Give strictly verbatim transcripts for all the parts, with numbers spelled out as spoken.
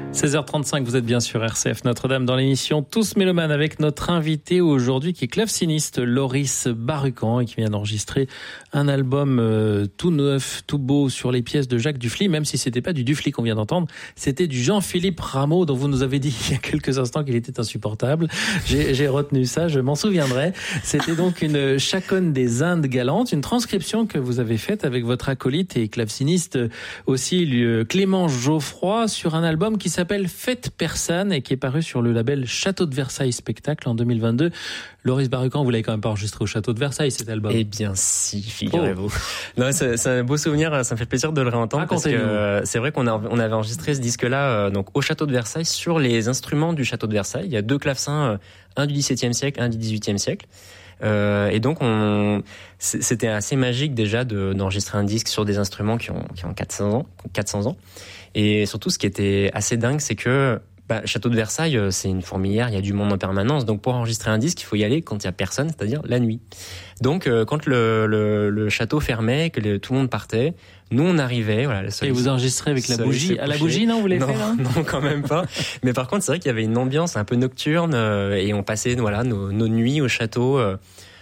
seize heures trente-cinq, vous êtes bien sur R C F Notre-Dame dans l'émission Tous Mélomanes avec notre invité aujourd'hui qui est claveciniste Loris Barucan et qui vient d'enregistrer un album euh, tout neuf, tout beau sur les pièces de Jacques Dufly, même si c'était pas du Dufly qu'on vient d'entendre, c'était du Jean-Philippe Rameau dont vous nous avez dit il y a quelques instants qu'il était insupportable. J'ai, j'ai retenu ça, je m'en souviendrai. C'était donc une chaconne des Indes galantes, une transcription que vous avez faite avec votre acolyte et claveciniste aussi Clément Geoffroy sur un album qui s'appelle s'appelle Fête Persane et qui est paru sur le label Château de Versailles Spectacle en deux mille vingt-deux. Loris Barucan, vous l'avez quand même pas enregistré au Château de Versailles, cet album? Eh bien si, figurez-vous. Oh. Non, c'est, c'est un beau souvenir, ça me fait plaisir de le réentendre. Parce que euh, c'est vrai qu'on a, on avait enregistré ce disque-là euh, donc au Château de Versailles sur les instruments du Château de Versailles. Il y a deux clavecins, euh, un du dix-septième siècle, un du dix-huitième siècle. Euh, et donc on, c'était assez magique déjà de, d'enregistrer un disque sur des instruments qui ont, qui ont quatre cents ans, quatre cents ans. Et surtout, ce qui était assez dingue, c'est que bah, Château de Versailles, c'est une fourmilière, il y a du monde en permanence. Donc pour enregistrer un disque, il faut y aller quand il y a personne, c'est-à-dire la nuit. Donc euh, quand le, le, le château fermait, que le, tout le monde partait, nous on arrivait. Voilà, le et vous enregistrez avec la bougie à la bougie, non, vous l'avez non, fait là non, quand même pas. Mais par contre, c'est vrai qu'il y avait une ambiance un peu nocturne euh, et on passait voilà nos, nos nuits au château. Euh,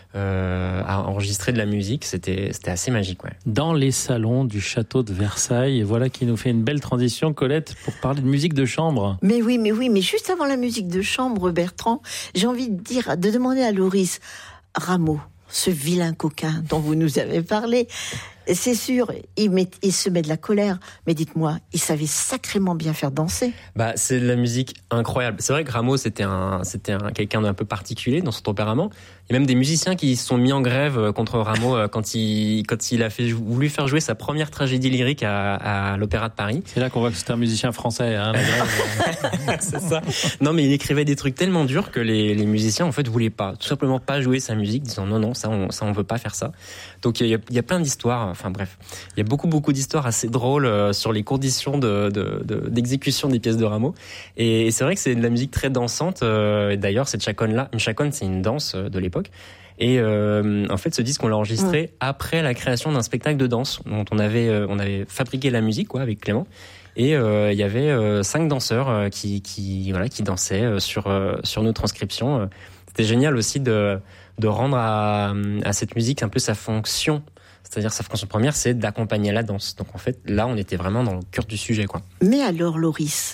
Euh, à enregistrer de la musique, c'était c'était assez magique, ouais. Dans les salons du château de Versailles, et voilà qui nous fait une belle transition, Colette, pour parler de musique de chambre. Mais oui, mais oui, mais juste avant la musique de chambre, Bertrand, j'ai envie de dire, de demander à Loris Rameau, ce vilain coquin dont vous nous avez parlé. C'est sûr, il, met, il se met de la colère, mais dites-moi, il savait sacrément bien faire danser. Bah, c'est de la musique incroyable. C'est vrai que Rameau, c'était un, c'était un, quelqu'un d'un peu particulier dans son tempérament. Il y a même des musiciens qui se sont mis en grève contre Rameau quand il, quand il a fait, voulu faire jouer sa première tragédie lyrique à, à l'Opéra de Paris. C'est là qu'on voit que c'était un musicien français, hein, la grève. C'est ça. Non, mais il écrivait des trucs tellement durs que les, les musiciens, en fait, voulaient pas, tout simplement pas jouer sa musique, disant non, non, ça, on, ça, on veut pas faire ça. Donc, il y a, il y a plein d'histoires. Enfin bref, il y a beaucoup beaucoup d'histoires assez drôles euh, sur les conditions de, de, de, d'exécution des pièces de Rameau. Et, et c'est vrai que c'est de la musique très dansante. Euh, et d'ailleurs, cette chaconne-là, une chaconne, c'est une danse de l'époque. Et euh, en fait, ce disque, on l'a enregistré mmh. après la création d'un spectacle de danse dont on avait euh, on avait fabriqué la musique quoi avec Clément. Et euh, il y avait euh, cinq danseurs euh, qui qui voilà qui dansaient euh, sur euh, sur nos transcriptions. C'était génial aussi de de rendre à à cette musique un peu sa fonction. C'est-à-dire sa fonction première, c'est d'accompagner la danse. Donc en fait, là, on était vraiment dans le cœur du sujet, quoi. Mais alors, Loris,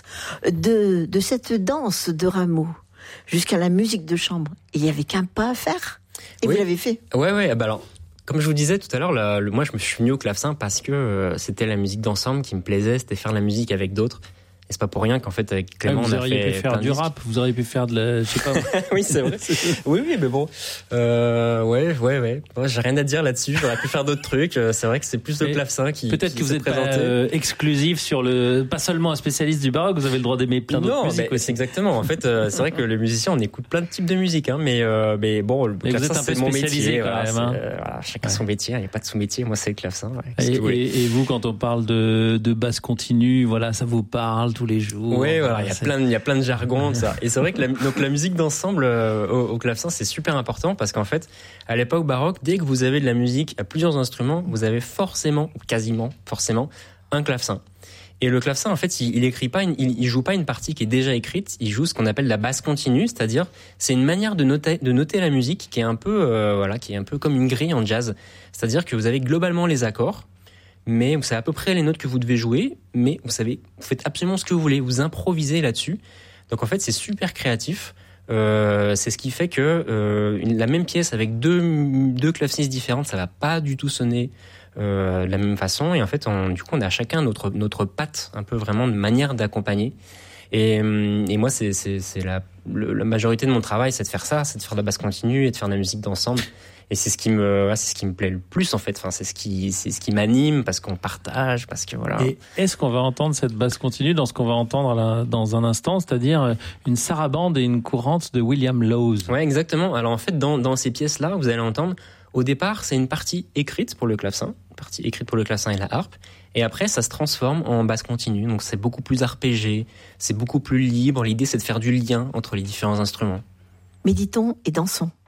de, de cette danse de Rameau jusqu'à la musique de chambre, il n'y avait qu'un pas à faire. Et oui. Vous l'avez fait. Ouais, ouais. Bah alors, comme je vous disais tout à l'heure, la, le, moi, je me suis mis au clavecin parce que euh, c'était la musique d'ensemble qui me plaisait. C'était faire la musique avec d'autres. Et c'est pas pour rien qu'en fait avec Clément ah, vous on a fait. Vous auriez pu faire du rap, vous auriez pu faire de la, je sais pas. Oui c'est vrai. Oui oui mais bon, euh, ouais ouais ouais. Moi, j'ai rien à dire là-dessus. J'aurais pu faire d'autres trucs. C'est vrai que c'est plus le clavecin qui. Peut-être qui que vous êtes pas euh, exclusif sur le, pas seulement un spécialiste du baroque. Vous avez le droit d'aimer plein d'autres non, musiques mais aussi. C'est exactement. En fait, euh, c'est vrai que les musiciens on écoute plein de types de musique, hein, mais euh, mais bon le mais clavecin vous êtes un peu c'est mon métier. Quand voilà, même, hein. euh, voilà, chacun ouais. son métier. Il n'y a pas de sous-métier. Moi c'est le clavecin. Ouais, et, et, et vous quand on parle de de basse continue, voilà ça vous parle tous les jours. Oui voilà. Il y a plein, il y a plein de jargon, ça. Et c'est vrai que la, donc la musique d'ensemble euh, au, au clavecin, c'est super important parce qu'en fait, à l'époque baroque, dès que vous avez de la musique à plusieurs instruments, vous avez forcément, quasiment, forcément, un clavecin. Et le clavecin, en fait, il, il écrit pas, une, il, il joue pas une partie qui est déjà écrite. Il joue ce qu'on appelle la basse continue, c'est-à-dire, c'est une manière de noter, de noter la musique qui est un peu, euh, voilà, qui est un peu comme une grille en jazz. C'est-à-dire que vous avez globalement les accords. Mais vous savez à peu près les notes que vous devez jouer, mais vous savez, vous faites absolument ce que vous voulez, vous improvisez là-dessus. Donc en fait, c'est super créatif. Euh, c'est ce qui fait que euh, une, la même pièce avec deux, deux clavecinistes différentes, ça va pas du tout sonner euh, de la même façon. Et en fait, on, du coup, on a chacun notre notre patte, un peu vraiment de manière d'accompagner. Et, et moi, c'est c'est c'est la le, la majorité de mon travail, c'est de faire ça, c'est de faire de la basse continue et de faire de la musique d'ensemble. Et c'est ce qui me, c'est ce qui me plaît le plus en fait. Enfin, c'est ce qui, c'est ce qui m'anime parce qu'on partage, parce que voilà. Et est-ce qu'on va entendre cette basse continue dans ce qu'on va entendre là, dans un instant, c'est-à-dire une sarabande et une courante de William Lowes? Ouais, exactement. Alors en fait, dans dans ces pièces-là, vous allez entendre. Au départ, c'est une partie écrite pour le clavecin, une partie écrite pour le clavecin et la harpe. Et après, ça se transforme en basse continue. Donc c'est beaucoup plus arpégé, c'est beaucoup plus libre. L'idée, c'est de faire du lien entre les différents instruments. Méditons et dansons.